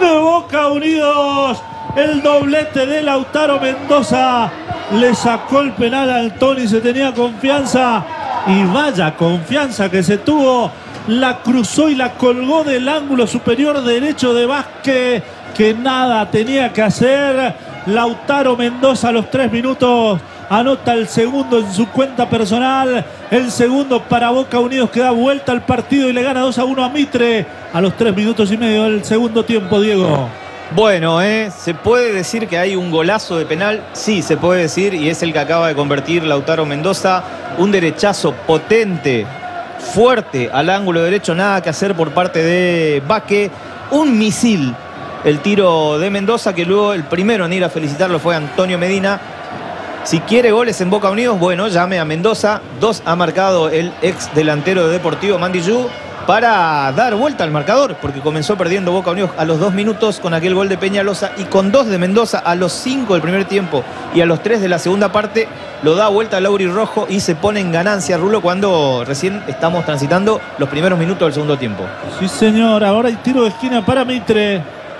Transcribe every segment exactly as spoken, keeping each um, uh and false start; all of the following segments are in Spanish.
de Boca Unidos. El doblete de Lautaro Mendoza. Le sacó el penal al Tony, se tenía confianza. Y vaya confianza que se tuvo. La cruzó y la colgó del ángulo superior derecho de Vázquez, que nada tenía que hacer. Lautaro Mendoza a los tres minutos anota el segundo en su cuenta personal. El segundo para Boca Unidos, que da vuelta al partido y le gana dos a uno a Mitre a los tres minutos y medio del segundo tiempo, Diego. Bueno, ¿eh? ¿Se puede decir que hay un golazo de penal? Sí, se puede decir, y es el que acaba de convertir Lautaro Mendoza. Un derechazo potente, fuerte al ángulo derecho, nada que hacer por parte de Vázquez. Un misil, el tiro de Mendoza, que luego el primero en ir a felicitarlo fue Antonio Medina. Si quiere goles en Boca Unidos, bueno, llame a Mendoza. Dos ha marcado el ex delantero de Deportivo Mandillú para dar vuelta al marcador, porque comenzó perdiendo Boca Unidos a los dos minutos con aquel gol de Peñalosa, y con dos de Mendoza a los cinco del primer tiempo y a los tres de la segunda parte lo da vuelta a Lauri Rojo y se pone en ganancia, Rulo, cuando recién estamos transitando los primeros minutos del segundo tiempo. Sí, señor, ahora hay tiro de esquina para Mitre.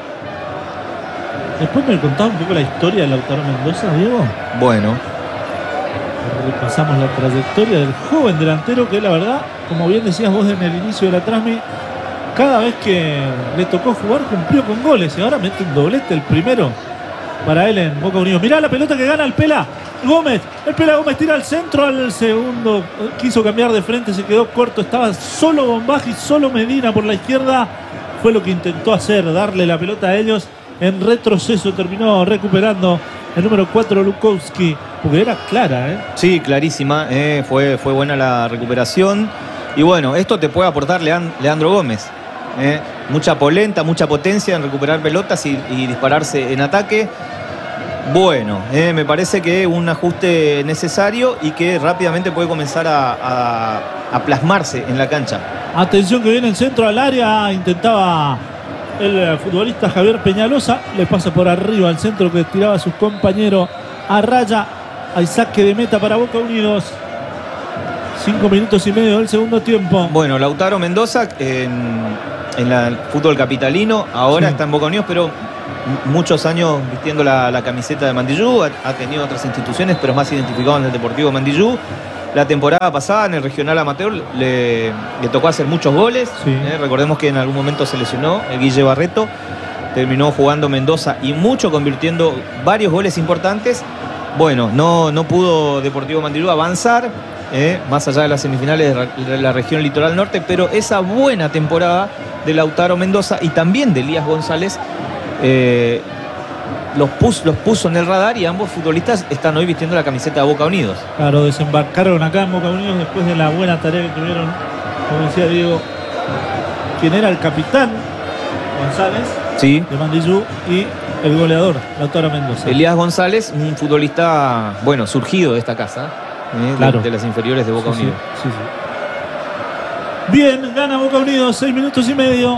Después me contaba un poco la historia de Lautaro Mendoza, Diego. Bueno, repasamos la trayectoria del joven delantero, que la verdad, como bien decías vos en el inicio de la transmisión, cada vez que le tocó jugar cumplió con goles, y ahora mete un doblete, el primero para él en Boca Unidos. Mirá la pelota que gana el Pela Gómez. El Pela Gómez tira al centro, al segundo quiso cambiar de frente, se quedó corto, estaba solo Bombaji, solo Medina por la izquierda. Fue lo que intentó hacer, darle la pelota a ellos en retroceso. Terminó recuperando el número cuatro, Lukowski, porque era clara, ¿eh? Sí, clarísima, eh, fue, fue buena la recuperación. Y bueno, esto te puede aportar Leandro Gómez. Eh, mucha polenta, mucha potencia en recuperar pelotas y, y dispararse en ataque. Bueno, eh, me parece que un ajuste necesario y que rápidamente puede comenzar a, a, a plasmarse en la cancha. Atención que viene el centro al área, intentaba el futbolista Javier Peñalosa, le pasa por arriba al centro que tiraba a sus compañeros a raya. Hay saque de meta para Boca Unidos. Cinco minutos y medio del segundo tiempo. Bueno, Lautaro Mendoza en, en la, el fútbol capitalino, ahora sí está en Boca Unidos, pero muchos años vistiendo la, la camiseta de Mandillú. Ha, ha tenido otras instituciones, pero más identificado en el Deportivo Mandillú. La temporada pasada en el regional amateur le, le tocó hacer muchos goles. Sí. Eh, recordemos que en algún momento se lesionó el Guille Barreto. Terminó jugando Mendoza y mucho, convirtiendo varios goles importantes. Bueno, no, no pudo Deportivo Mandillú avanzar, eh, más allá de las semifinales de la región Litoral Norte, pero esa buena temporada de Lautaro Mendoza y también de Elías González eh, los, puso, los puso en el radar, y ambos futbolistas están hoy vistiendo la camiseta de Boca Unidos. Claro, desembarcaron acá en Boca Unidos después de la buena tarea que tuvieron, como decía Diego, quien era el capitán, González, sí, de Mandillú, y el goleador, Lautaro Mendoza. Elías González, un futbolista, bueno, surgido de esta casa, eh, claro, de, de las inferiores de Boca sí, Unidos. Sí, sí, sí. Bien, gana Boca Unidos, seis minutos y medio.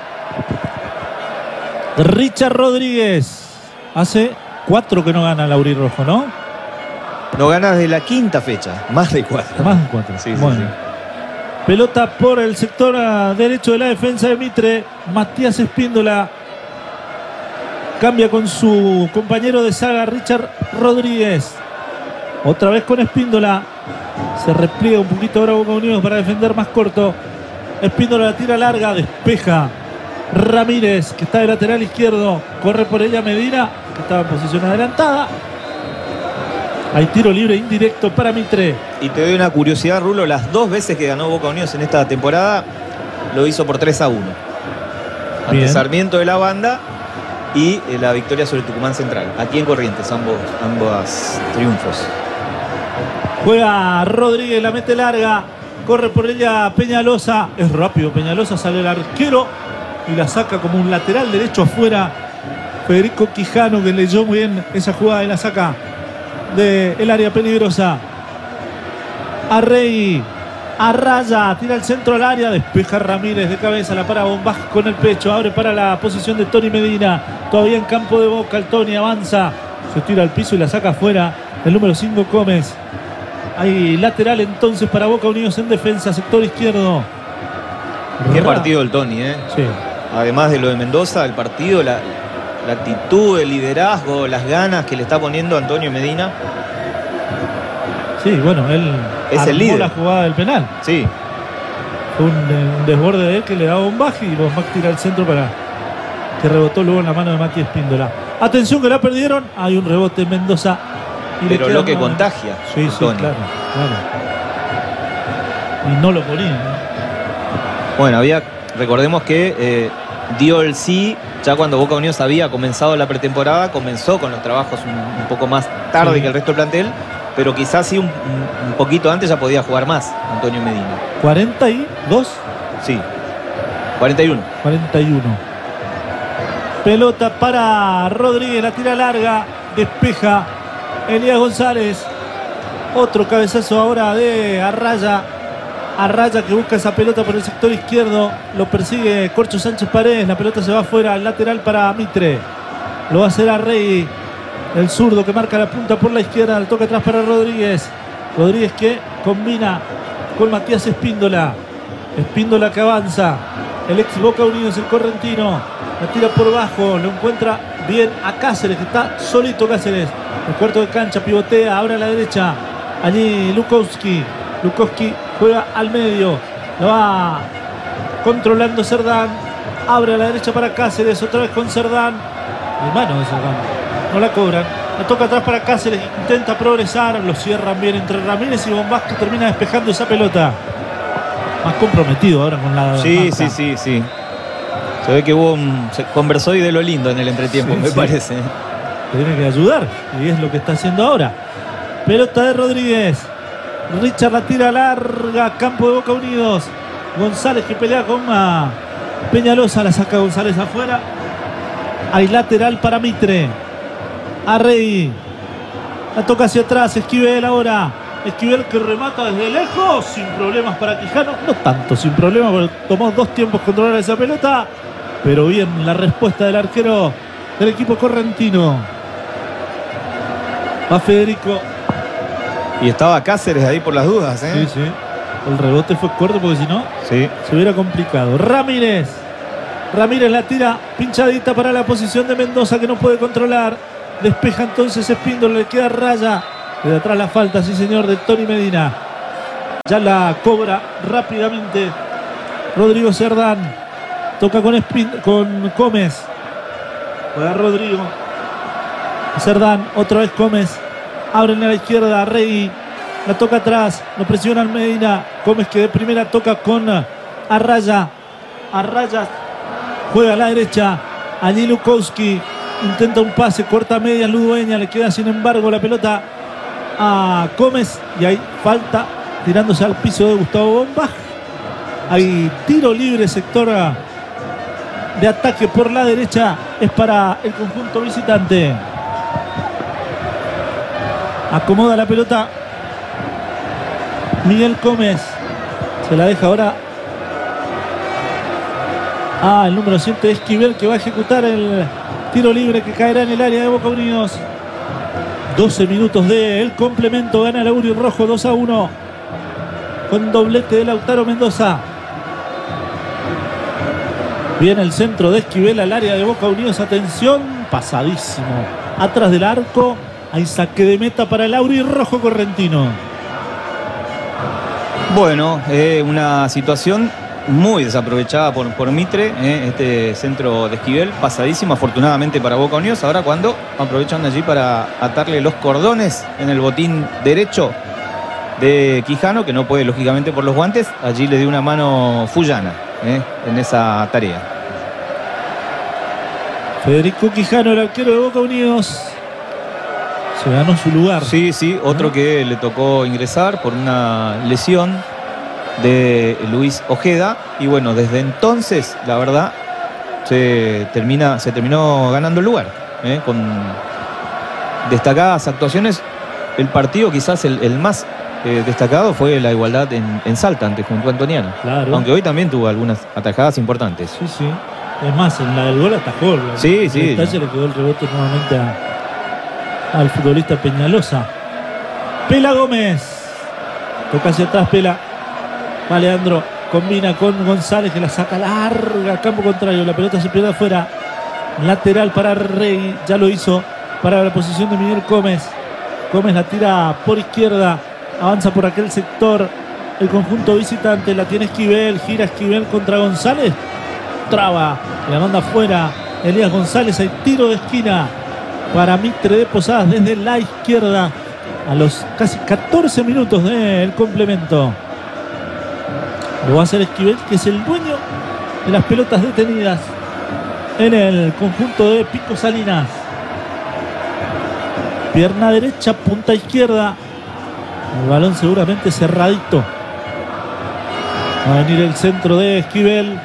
Richard Rodríguez. Hace cuatro que no gana Lauri Rojo, ¿no? No gana desde la quinta fecha, más de cuatro. Más de cuatro. Sí, bueno. sí, sí. Pelota por el sector derecho de la defensa de Mitre. Matías Espíndola cambia con su compañero de saga, Richard Rodríguez. Otra vez con Espíndola. Se repliega un poquito ahora Boca Unidos para defender más corto. Espíndola la tira larga, despeja Ramírez, que está de lateral izquierdo. Corre por ella Medina, que estaba en posición adelantada. Hay tiro libre indirecto para Mitre. Y te doy una curiosidad, Rulo. Las dos veces que ganó Boca Unidos en esta temporada lo hizo por tres a uno. Ante Bien. Sarmiento de la Banda y la victoria sobre Tucumán Central. Aquí en Corrientes, ambos, ambos triunfos. Juega Rodríguez, la mete larga. Corre por ella Peñalosa. Es rápido Peñalosa, sale el arquero y la saca como un lateral derecho afuera. Federico Quijano, que leyó muy bien esa jugada y la saca del área peligrosa. Arrey, a raya, tira el centro al área, despeja Ramírez de cabeza, la para Bombaj con el pecho, abre para la posición de Tony Medina. Todavía en campo de Boca, el Tony avanza, se tira al piso y la saca afuera el número cinco, Gómez. Hay lateral entonces para Boca Unidos en defensa, sector izquierdo. Qué partido el Tony, ¿eh? Sí. además de lo de Mendoza, el partido, la, la actitud, el liderazgo, las ganas que le está poniendo Antonio Medina. Sí, bueno, él es armó el líder. La jugada del penal. Sí. Fue un, un desborde de él que le daba un baje y Bombach tira al centro para que rebotó luego en la mano de Mati Espíndola. Atención que la perdieron. Hay un rebote en Mendoza. Y Pero le lo que una... contagia. Sí, Antonio. sí, claro, claro. Y no lo ponían, ¿no? Bueno, había, recordemos que eh, dio el sí, ya cuando Boca Unidos había comenzado la pretemporada, comenzó con los trabajos un, un poco más tarde sí. que el resto del plantel, pero quizás sí un, un poquito antes ya podía jugar más Antonio Medina. ¿cuarenta y dos? Sí, cuarenta y uno. cuarenta y uno. Pelota para Rodríguez, la tira larga, despeja Elías González. Otro cabezazo ahora de Arraya. Arraya que busca esa pelota por el sector izquierdo. Lo persigue Corcho Sánchez Paredes. La pelota se va afuera, al lateral para Mitre. Lo va a hacer a Rey, el zurdo que marca la punta por la izquierda. El toque atrás para Rodríguez. Rodríguez que combina con Matías Espíndola. Espíndola que avanza. El ex Boca Unidos, el correntino. La tira por bajo. Lo encuentra bien a Cáceres, que está solito Cáceres. El cuarto de cancha, pivotea, abre a la derecha. Allí Lukowski. Lukowski juega al medio. Lo va controlando Cerdán. Abre a la derecha para Cáceres. Otra vez con Cerdán. De mano de Cerdán. No la cobran. La toca atrás para Cáceres. Intenta progresar. Lo cierran bien entre Ramírez y Bombás, que termina despejando esa pelota. Más comprometido ahora con la... Sí, marca. sí, sí, sí. Se ve que hubo un... Se conversó y de lo lindo en el entretiempo, sí, me sí. parece. Tiene que ayudar. Y es lo que está haciendo ahora. Pelota de Rodríguez. Richard la tira larga. Campo de Boca Unidos. González que pelea con uh, Peñalosa. La saca González afuera. Hay lateral para Mitre. Arrey. La toca hacia atrás. Esquivel ahora. Esquivel que remata desde lejos. Sin problemas para Quijano. No tanto sin problemas, porque tomó dos tiempos controlar esa pelota. Pero bien la respuesta del arquero del equipo correntino. Va Federico. Y estaba Cáceres ahí por las dudas, ¿eh? Sí, sí. El rebote fue corto porque si no, sí. se hubiera complicado. Ramírez. Ramírez la tira pinchadita para la posición de Mendoza, que no puede controlar. Despeja entonces Espíndola, le queda Raya. De atrás la falta, sí señor, de Tony Medina. Ya la cobra rápidamente Rodrigo Cerdán. Toca con, Espín, con Gómez. Juega Rodrigo. Cerdán, otra vez Gómez. Abren a la izquierda, Rey. La toca atrás, lo presiona Medina. Gómez que de primera toca con Arraya. Arraya juega a la derecha. Allí Lukowski intenta un pase, corta media Ludueña. Le queda sin embargo la pelota a Gómez. Y hay falta tirándose al piso de Gustavo Bombach. Hay tiro libre, sector de ataque por la derecha. Es para el conjunto visitante. Acomoda la pelota Miguel Gómez. Se la deja ahora Ah, el número siete es Esquivel, que va a ejecutar el tiro libre que caerá en el área de Boca Unidos. doce minutos del complemento. Gana el Aurirojo dos a uno con doblete de Lautaro Mendoza. Viene el centro de Esquivel al área de Boca Unidos. Atención, pasadísimo atrás del arco. Hay saque de meta para el Aurirojo correntino. Bueno, eh, una situación muy desaprovechada por, por Mitre, eh, este centro de Esquivel, pasadísimo afortunadamente para Boca Unidos. Ahora cuando aprovechan allí para atarle los cordones en el botín derecho de Quijano, que no puede lógicamente por los guantes. Allí le dio una mano Fullana eh, en esa tarea. Federico Quijano, el arquero de Boca Unidos, se ganó su lugar. Sí, sí, otro ¿no? que le tocó ingresar por una lesión de Luis Ojeda. Y bueno, desde entonces, la verdad, se, termina, se terminó ganando el lugar. ¿eh? Con destacadas actuaciones. El partido quizás el, el más eh, destacado fue la igualdad en, en Salta ante Junto Antoniano. Claro. Aunque hoy también tuvo algunas atajadas importantes. Sí, sí. Es más, en la del gol atajó. Sí, en sí. el detalle le quedó el rebote nuevamente a, al futbolista Peñalosa. Pela Gómez. Toca hacia atrás Pela. Va Leandro. Combina con González que la saca larga, campo contrario. La pelota se pierde afuera. Lateral para Rey. Ya lo hizo para la posición de Miguel Gómez. Gómez la tira por izquierda. Avanza por aquel sector. El conjunto visitante la tiene Esquivel. Gira Esquivel contra González. Traba. La manda afuera. Elías González. Hay tiro de esquina para Mitre de Posadas desde la izquierda. A los casi catorce minutos del complemento. Lo va a hacer Esquivel, que es el dueño de las pelotas detenidas en el conjunto de Pico Salinas. Pierna derecha, punta izquierda. El balón seguramente cerradito. Va a venir el centro de Esquivel.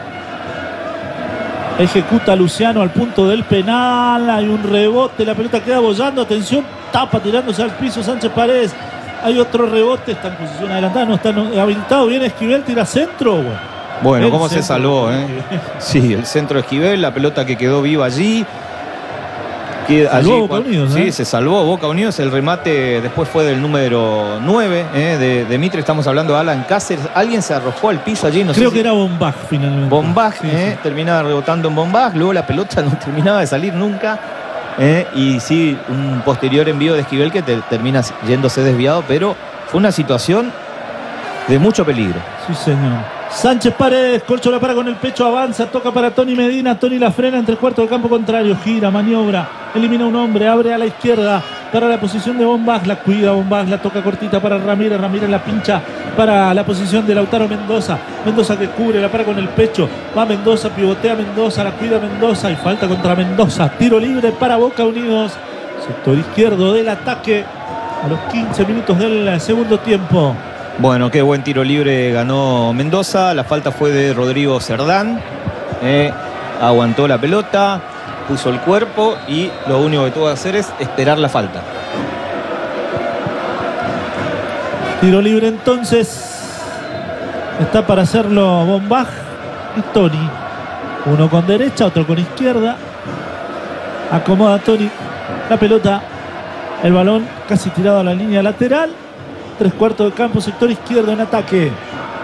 Ejecuta Luciano al punto del penal. Hay un rebote, la pelota queda bollando. Atención, tapa tirándose al piso Sánchez Paredes. Hay otro rebote, está en posición adelantada, no está habilitado. Viene Esquivel, tira centro. Bueno, bueno cómo se salvó, ¿eh? Sí, el centro de Esquivel, la pelota que quedó viva allí. Que salvó allí Boca Unidos, sí, ¿eh? se salvó Boca Unidos. El remate después fue del número nueve, ¿eh? de, de Mitre. Estamos hablando de Alan Cáceres. Alguien se arrojó al piso allí. No Creo sé que si... era Bombach finalmente. Bombach, sí, ¿eh? sí. Terminaba rebotando en Bombach. Luego la pelota no terminaba de salir nunca. ¿eh? Y sí, un posterior envío de Esquivel que te, termina yéndose desviado, pero fue una situación de mucho peligro. Sí, señor. Sánchez Paredes, Corcho la para con el pecho, avanza, toca para Tony Medina. Tony la frena en tres cuartos del campo contrario. Gira, maniobra, elimina un hombre, abre a la izquierda para la posición de Bombach. La cuida Bombach, la toca cortita para Ramírez. Ramírez la pincha para la posición de Lautaro Mendoza. Mendoza que cubre, la para con el pecho. Va Mendoza, pivotea Mendoza, la cuida Mendoza y falta contra Mendoza. Tiro libre para Boca Unidos. Sector izquierdo del ataque a los quince minutos del segundo tiempo. Bueno, qué buen tiro libre ganó Mendoza. La falta fue de Rodrigo Cerdán. Eh, aguantó la pelota, puso el cuerpo y lo único que tuvo que hacer es esperar la falta. Tiro libre entonces. Está para hacerlo Bombach y Tony. Uno con derecha, otro con izquierda. Acomoda Tony la pelota. El balón casi tirado a la línea lateral. Tres cuartos de campo, sector izquierdo en ataque.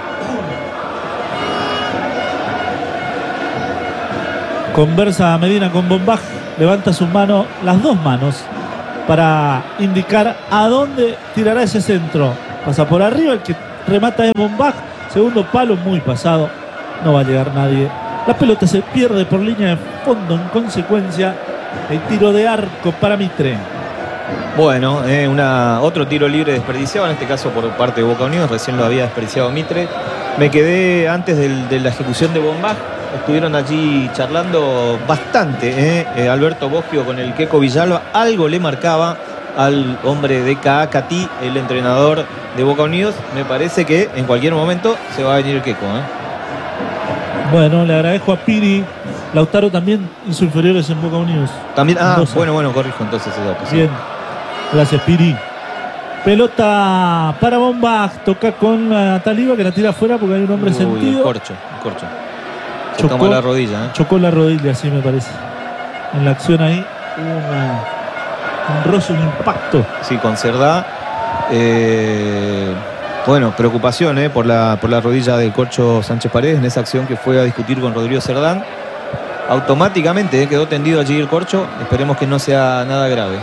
Conversa Medina con Bombach. Levanta sus manos, las dos manos, para indicar a dónde tirará ese centro. Pasa por arriba, el que remata es Bombach. Segundo palo, muy pasado. No va a llegar nadie. La pelota se pierde por línea de fondo. En consecuencia, el tiro de arco para Mitre. Bueno, eh, una, otro tiro libre desperdiciado, en este caso por parte de Boca Unidos. Recién lo había desperdiciado Mitre. Me quedé antes del, de la ejecución de Bombach. Estuvieron allí charlando bastante. Eh, eh, Alberto Boggio con el Queco Villalba. Algo le marcaba al hombre de Caacatí, el entrenador de Boca Unidos. Me parece que en cualquier momento se va a venir el Queco. Eh. Bueno, le agradezco a Piri. Lautaro también hizo inferiores en Boca Unidos. También, ah, Mendoza. bueno, bueno, corrijo entonces ese dato. Bien, gracias Piri. Pelota para Bombach. Toca con uh, Taliba, que la tira afuera porque hay un hombre Uy, sentido. el corcho, el corcho. Se Chocó, toma la rodilla. ¿eh? Chocó la rodilla, sí me parece. En la acción ahí hubo una, un roce, un impacto. Sí, con Cerdá. Eh, bueno, preocupación eh, por, la, por la rodilla del corcho Sánchez Paredes en esa acción que fue a discutir con Rodrigo Cerdán. Automáticamente eh, quedó tendido allí el corcho. Esperemos que no sea nada grave.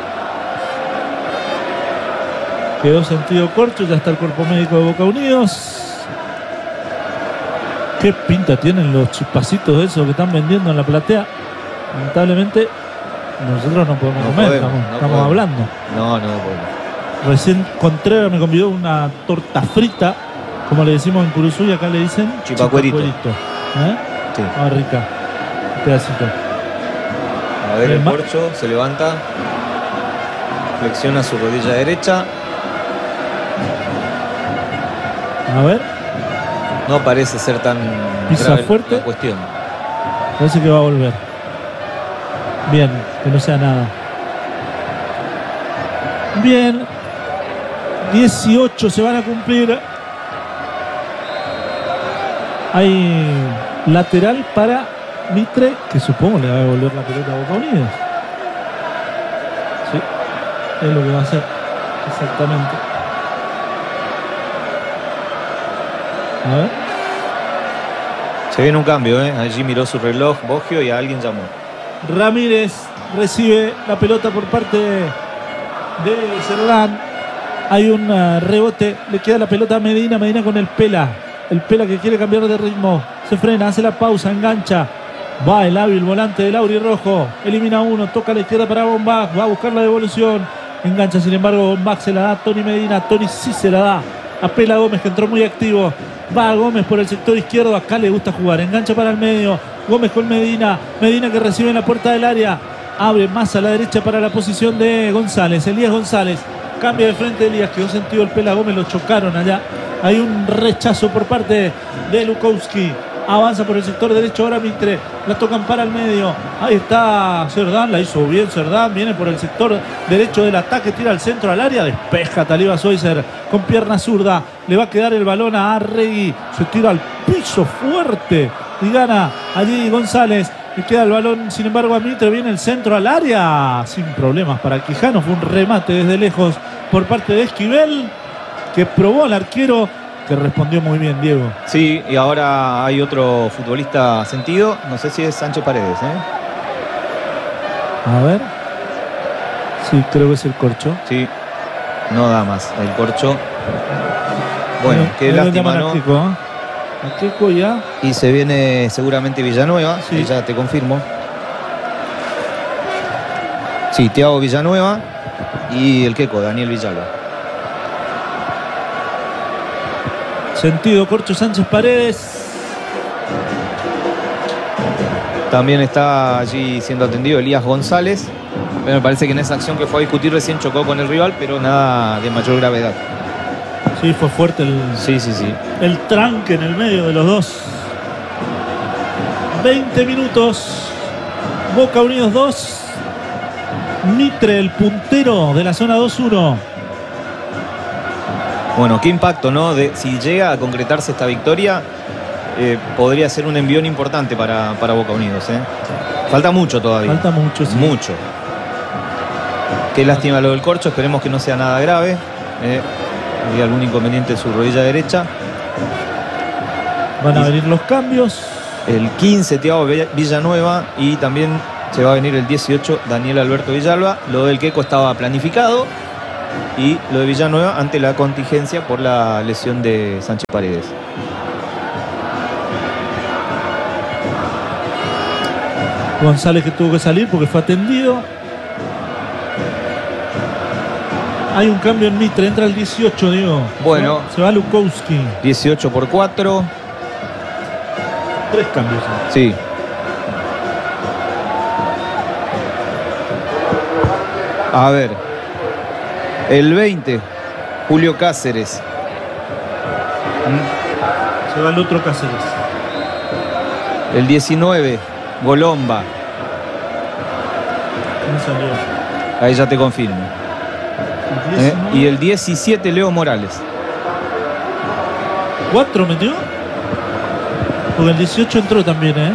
Quedó sentido corcho, ya está el cuerpo médico de Boca Unidos. Qué pinta tienen los chispacitos esos que están vendiendo en la platea. Lamentablemente nosotros no podemos No comer, podemos, estamos, no estamos podemos. hablando. No, no, bueno. Recién Contreras me convidó una torta frita, como le decimos en Curuzú, y acá le dicen Chipacuerito. chipacuerito. ¿Eh? Sí. Ah, rica. Un pedacito. A ver, el El ma- corcho se levanta. Flexiona su rodilla derecha. A ver, No parece ser tan Pisa grave fuerte. la cuestión. parece que va a volver. Bien, que no sea nada. Bien. dieciocho se van a cumplir. Hay lateral para Mitre, que supongo le va a devolver la pelota a Boca Unidos. Sí, es lo que va a hacer. Exactamente. A ver. Se viene un cambio, ¿eh? Allí miró su reloj Boggio y a alguien llamó. Ramírez recibe la pelota por parte de Cerdán. Hay un uh, rebote, le queda la pelota a Medina, Medina con el Pela. El Pela que quiere cambiar de ritmo. Se frena, hace la pausa, engancha. Va el hábil volante del Aurirojo. Elimina uno, toca a la izquierda para Bombach. Va a buscar la devolución. Engancha, sin embargo, Bombach se la da a Tony Medina. Tony sí se la da a Pela Gómez, que entró muy activo. Va a Gómez por el sector izquierdo. Acá le gusta jugar. Engancha para el medio. Gómez con Medina. Medina que recibe en la puerta del área. Abre más a la derecha para la posición de González. Elías González. Cambia de frente de Elías. Quedó sentido el Pela Gómez. Lo chocaron allá. Hay un rechazo por parte de Lukowski. Avanza por el sector derecho ahora Mitre. La tocan para el medio. Ahí está Cerdán. La hizo bien Cerdán. Viene por el sector derecho del ataque. Tira al centro al área. Despeja Taliba Schweizer con pierna zurda. Le va a quedar el balón a Arregui. Se tira al piso fuerte. Y gana allí González. Le queda el balón, sin embargo, a Mitre. Viene el centro al área. Sin problemas para Quijano. Fue un remate desde lejos por parte de Esquivel, que probó al arquero, que respondió muy bien, Diego. Sí, y ahora hay otro futbolista sentido. No sé si es Sánchez Paredes, ¿eh? A ver. Sí, creo que es el Corcho. Sí, no da más el Corcho. Bueno, Ahí- qué ahí lo lástima, llaman ¿no? a Keco, ¿eh? A Keco ya. Y se viene seguramente Villanueva, Sí. que ya te confirmo. Sí, Thiago Villanueva y el Queco, Daniel Villalba. Sentido Corcho Sánchez Paredes. También está allí siendo atendido Elías González. Pero me parece que en esa acción que fue a discutir recién chocó con el rival, pero nada de mayor gravedad. Sí, fue fuerte el, Sí, sí, sí. el tranque en el medio de los dos. veinte minutos. Boca Unidos dos. Mitre, el puntero de la zona dos uno. Bueno, qué impacto, ¿no? De, si llega a concretarse esta victoria, eh, podría ser un envión importante para, para Boca Unidos, ¿eh? Falta mucho todavía. Falta mucho, sí. Mucho. Qué lástima lo del Corcho, esperemos que no sea nada grave. ¿eh? Había algún inconveniente en su rodilla derecha. Van a venir los cambios. El quince, Thiago Villanueva, y también se va a venir el dieciocho, Daniel Alberto Villalba. Lo del Queco estaba planificado y lo de Villanueva ante la contingencia por la lesión de Sánchez Paredes. González, que tuvo que salir porque fue atendido. Hay un cambio en Mitre, entra el dieciocho, Diego. Bueno. Se va Lukowski. dieciocho por cuatro. Tres cambios. Sí. A ver. El veinte, Julio Cáceres. Se va el otro Cáceres. El diecinueve, Golomba. ¿Quién salió? Ahí ya te confirmo. El ¿eh? diecinueve. Y el diecisiete, Leo Morales. ¿Cuatro metió? Porque el dieciocho entró también, ¿eh?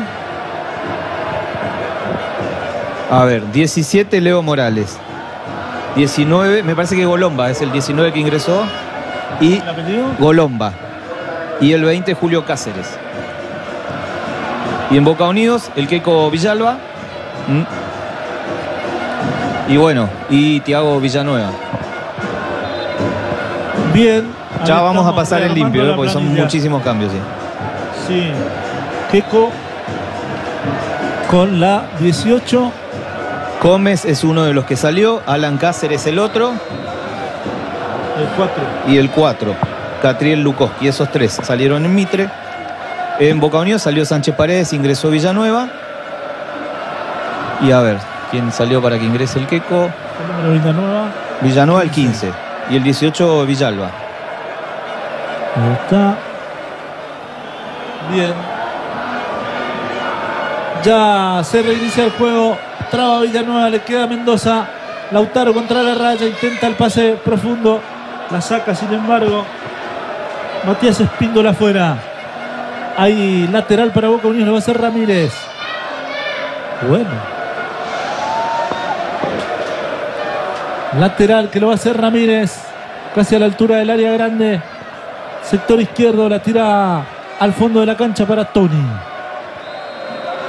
A ver, diecisiete, Leo Morales. diecinueve, me parece que Golomba es el diecinueve que ingresó. Y ¿La metió? Golomba. Y el veinte, Julio Cáceres. Y en Boca Unidos, el Queco Villalba. ¿Mm? Y bueno, y Thiago Villanueva. Bien. Ya Ahí vamos a estamos pasar en rearmando limpio, ¿eh? la Porque son planilla. muchísimos cambios. ¿sí? Sí. Keco con la dieciocho. Gómez es uno de los que salió, Alan Cáceres el otro El cuatro. y el cuatro, Catriel Lukowski. Esos tres salieron en Mitre. En Boca Unidos salió Sánchez Paredes, ingresó Villanueva. Y a ver, ¿quién salió para que ingrese el Queco? El número Villanueva. Villanueva el quince y el dieciocho Villalba. Ahí está. Bien. Ya se reinicia el juego. Traba Villanueva, le queda Mendoza. Lautaro contra la raya, intenta el pase profundo. La saca, sin embargo. Matías Espíndola afuera. Hay lateral para Boca Unidos, lo va a hacer Ramírez. Bueno. Lateral que lo va a hacer Ramírez. Casi a la altura del área grande. Sector izquierdo, la tira al fondo de la cancha para Tony.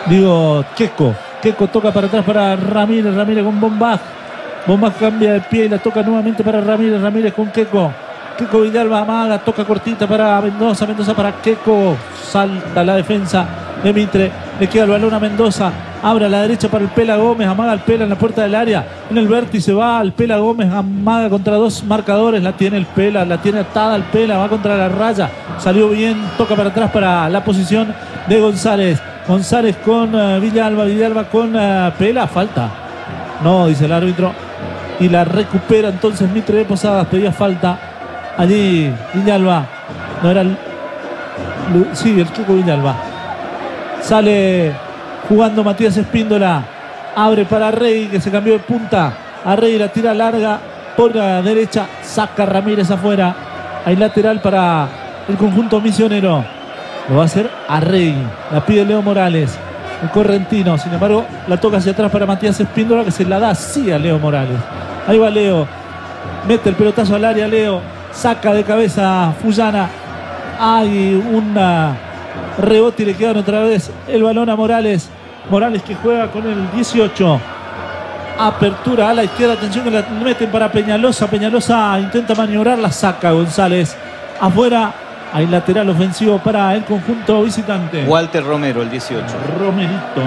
Digo, Queco. Queco toca para atrás para Ramírez. Ramírez con Bombaj. Bombaj cambia de pie y la toca nuevamente para Ramírez. Ramírez con Queco. Queco Villalba amaga, toca cortita para Mendoza. Mendoza para Queco. Salta la defensa de Mitre. Le queda el balón a Mendoza. Abre a la derecha para el Pela Gómez. Amaga el Pela en la puerta del área. En el vértice va el Pela Gómez. Amaga contra dos marcadores. La tiene el Pela. La tiene atada el Pela. Va contra la raya. Salió bien. Toca para atrás para la posición de González. González con uh, Villalba. Villalba con uh, Pela. Falta. No, dice el árbitro. Y la recupera entonces Mitre de Posadas. Pedía falta. Allí Villalba. No era el... Sí, el Queco Villalba. Sale jugando Matías Espíndola. Abre para Rey, que se cambió de punta. A Rey la tira larga por la derecha. Saca Ramírez afuera. Hay lateral para el conjunto misionero. Lo va a hacer a Rey. La pide Leo Morales, el correntino. Sin embargo, la toca hacia atrás para Matías Espíndola, que se la da así a Leo Morales. Ahí va Leo. Mete el pelotazo al área Leo. Saca de cabeza Fullana. Hay una rebote y le quedan otra vez el balón a Morales. Morales que juega con el dieciocho. Apertura a la izquierda. Atención que la meten para Peñalosa. Peñalosa intenta maniobrar. La saca González. Afuera. Hay lateral ofensivo para el conjunto visitante. Walter Romero, el dieciocho. Romerito.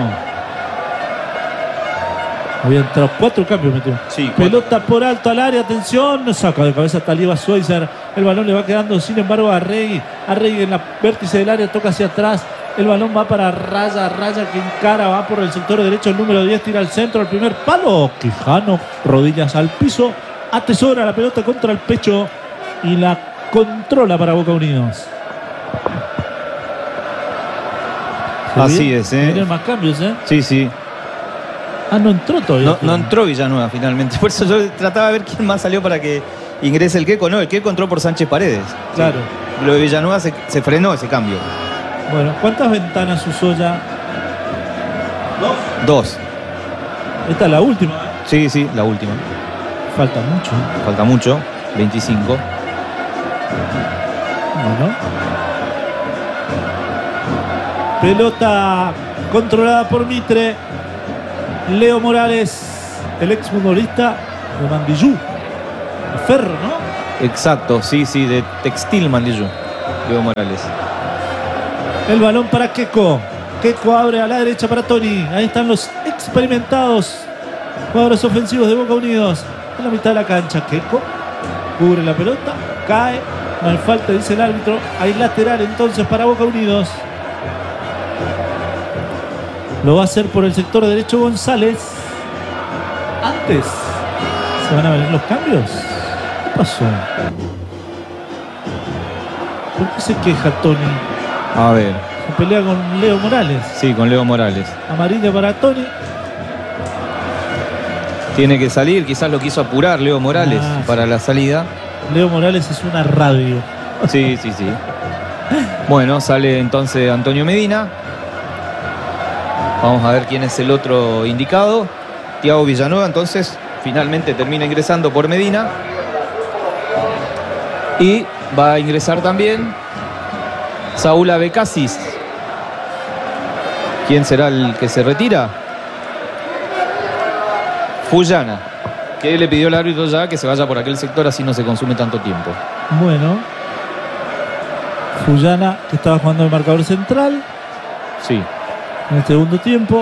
Había entrado cuatro cambios, metió. Sí, pelota por alto al área, atención, saca de cabeza Taliba Schweizer. El balón le va quedando, sin embargo, a Rey. A Rey en la vértice del área, toca hacia atrás. El balón va para Raya, Raya que encara, va por el sector derecho, el número diez, tira al centro, el primer palo. Quijano, rodillas al piso, atesora la pelota contra el pecho y la controla para Boca Unidos. Así es, ¿eh? Tienen más cambios, ¿eh? Sí, sí. Ah, no entró todavía. No, no entró Villanueva finalmente. Por eso yo trataba de ver quién más salió para que ingrese el Queco. No, el Queco entró por Sánchez Paredes. Claro. Sí. Lo de Villanueva se, se frenó ese cambio. Bueno, ¿cuántas ventanas usó ya? Dos. Dos. Esta es la última. Sí, sí, la última. Falta mucho. Falta mucho. veinticinco. Bueno. Pelota controlada por Mitre. Leo Morales, el exfutbolista de Mandillú. De Ferro, ¿no? Exacto, sí, sí, de Textil Mandillú. Leo Morales. El balón para Queco. Queco abre a la derecha para Toni. Ahí están los experimentados jugadores ofensivos de Boca Unidos. En la mitad de la cancha, Queco cubre la pelota, cae. No hay falta, dice el árbitro. Hay lateral entonces para Boca Unidos. Lo va a hacer por el sector derecho González. Antes se van a ver los cambios. ¿Qué pasó? ¿Por qué se queja Toni? A ver. Se pelea con Leo Morales. Sí, con Leo Morales. Amarilla para Toni. Tiene que salir, quizás lo quiso apurar Leo Morales ah, para sí. la salida. Leo Morales es una radio. Sí, sí, sí. Bueno, sale entonces Antonio Medina. Vamos a ver quién es el otro indicado. Thiago Villanueva, entonces, finalmente termina ingresando por Medina. Y va a ingresar también Saúl Abecasis. ¿Quién será el que se retira? Fullana, que le pidió el árbitro ya que se vaya por aquel sector, así no se consume tanto tiempo. Bueno. Fullana, que estaba jugando el marcador central. Sí. En el segundo tiempo.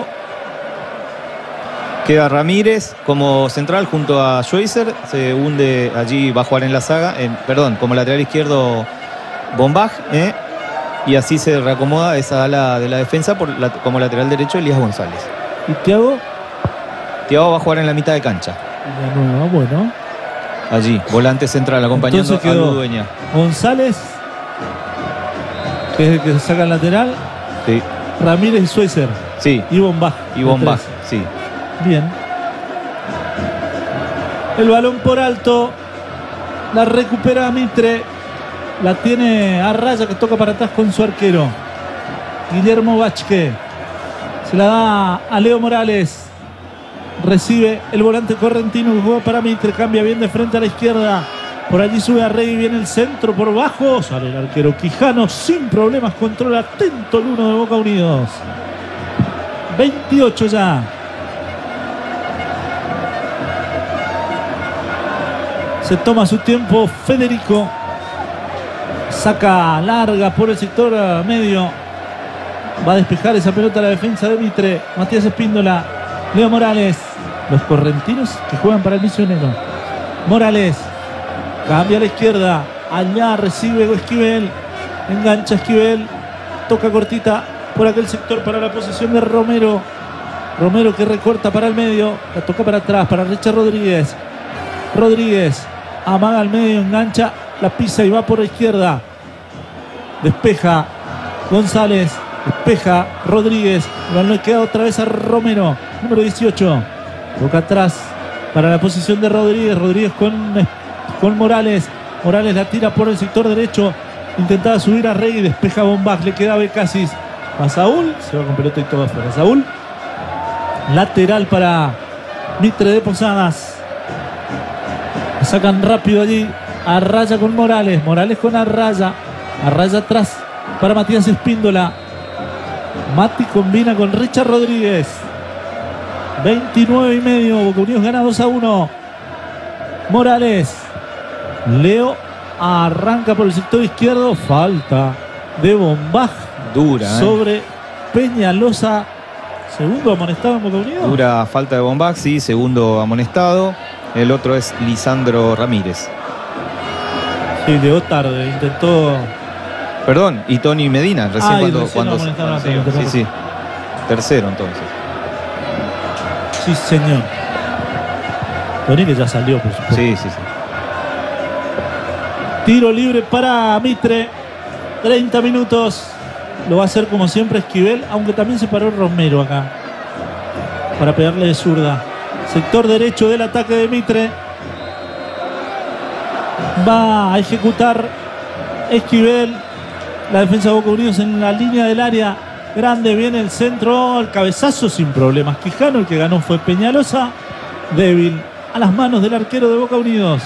Queda Ramírez como central junto a Schweizer. Se hunde allí, va a jugar en la saga. Eh, perdón, como lateral izquierdo Bombaj. Eh, y así se reacomoda esa ala de la defensa por la, como lateral derecho Elías González. ¿Y Thiago? Thiago va a jugar en la mitad de cancha. De nuevo, bueno. Allí, volante central, acompañando a Ludueña. González, que es el que se saca el lateral. Sí. Ramírez y Schweizer. Sí. Y Bombaj. Y Bombaj, sí. Bien. El balón por alto. La recupera Mitre. La tiene a Raya, que toca para atrás con su arquero Guillermo Vázquez. Se la da a Leo Morales. Recibe el volante correntino que juega para Mitre. Cambia bien de frente a la izquierda. Por allí sube a Rey, viene el centro por bajo. Sale el arquero Quijano sin problemas. Controla atento el uno de Boca Unidos. veintiocho ya. Se toma su tiempo Federico. Saca larga por el sector medio. Va a despejar esa pelota a la defensa de Mitre. Matías Espíndola. Leo Morales. Los correntinos que juegan para el misionero. Morales. Cambia a la izquierda. Allá recibe Esquivel. Engancha Esquivel. Toca cortita por aquel sector para la posición de Romero. Romero que recorta para el medio. La toca para atrás para Richard Rodríguez. Rodríguez. Amaga al medio. Engancha. La pisa y va por la izquierda. Despeja González. Despeja Rodríguez. Lo le queda otra vez a Romero. Número dieciocho. Toca atrás para la posición de Rodríguez. Rodríguez con, con Morales. Morales la tira por el sector derecho. Intentaba subir a Rey. Despeja Bombach. Le queda Becasis. A Saúl. Se va con pelota y todo afuera. Saúl. Lateral para Mitre de Posadas. Sacan rápido allí. Arraya con Morales. Morales con Arraya. Arraya atrás para Matías Espíndola. Mati combina con Richard Rodríguez. veintinueve y medio. Boca Unidos gana dos a uno. Morales. Leo arranca por el sector izquierdo. Falta de Bombaj. Dura. ¿eh? Sobre Peñalosa. Segundo amonestado en Boca Unidos. Dura falta de Bombaj, sí. Segundo amonestado. El otro es Lisandro Ramírez. Sí, llegó tarde. Intentó. Perdón, y Tony Medina, recién Ah, cuando, recién cuando lo amonestaron a sí, Tony, sí, sí. Tercero entonces. Sí, señor. Tony que ya salió, por supuesto. Sí, sí, sí. Tiro libre para Mitre. treinta minutos. Lo va a hacer como siempre Esquivel, aunque también se paró Romero acá para pegarle de zurda. Sector derecho del ataque de Mitre. Va a ejecutar Esquivel. La defensa de Boca Unidos en la línea del área grande. Viene el centro. El cabezazo sin problemas. Quijano, el que ganó fue Peñalosa. Débil a las manos del arquero de Boca Unidos.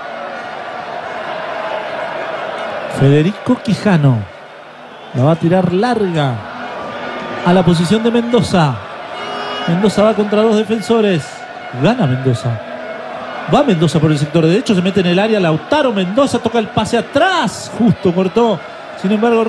Federico Quijano. La va a tirar larga a la posición de Mendoza. Mendoza va contra dos defensores. Gana Mendoza. Va Mendoza por el sector derecho. Se mete en el área. Lautaro Mendoza toca el pase atrás. Justo cortó. Sin embargo,